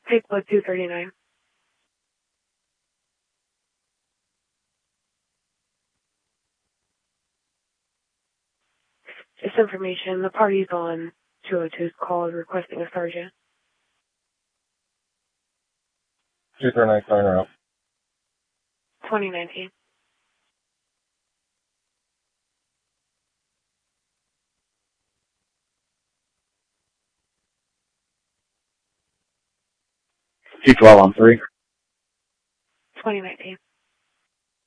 Take blood 239. Just information, the party's on 202's call requesting a sergeant. 239 signer up. 2019. Two 12 on 3. 2019.